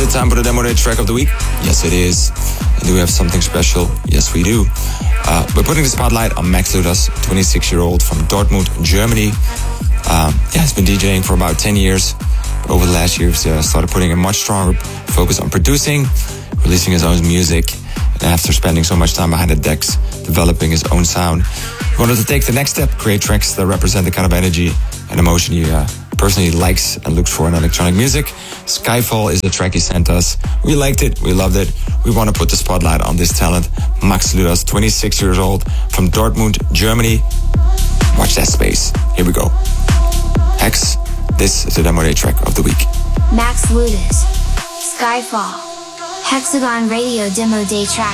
Is it time for the demo day track of the week? Yes, it is. And do we have something special? Yes, we do. We're putting the spotlight on Max Ludas, 26-year-old from Dortmund, Germany. He's been DJing for about 10 years. But over the last year, he's started putting a much stronger focus on producing, releasing his own music. And after spending so much time behind the decks, developing his own sound, he wanted to take the next step, create tracks that represent the kind of energy and emotion he personally likes and looks for in electronic music. Skyfall is the track he sent us. We liked it, we loved it. We want to put the spotlight on this talent, Max Ludas, 26 years old, from Dortmund, Germany. Watch that space. Here we go. Hex, this is the demo day track of the week. Max Ludas, Skyfall, Hexagon Radio demo day track.